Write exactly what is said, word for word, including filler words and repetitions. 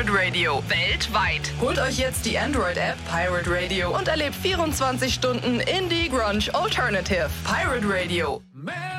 Pirate Radio. Weltweit. Holt euch jetzt die Android-App Pirate Radio und erlebt vierundzwanzig Stunden Indie Grunge Alternative. Pirate Radio.